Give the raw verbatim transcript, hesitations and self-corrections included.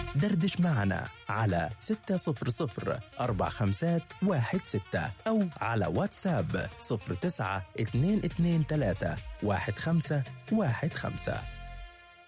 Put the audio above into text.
دردش معنا على ستة صفر صفر أربع خمسات واحد ستة أو على واتساب صفر تسعة اتنين اتنين تلاتة واحد خمسة واحد خمسة.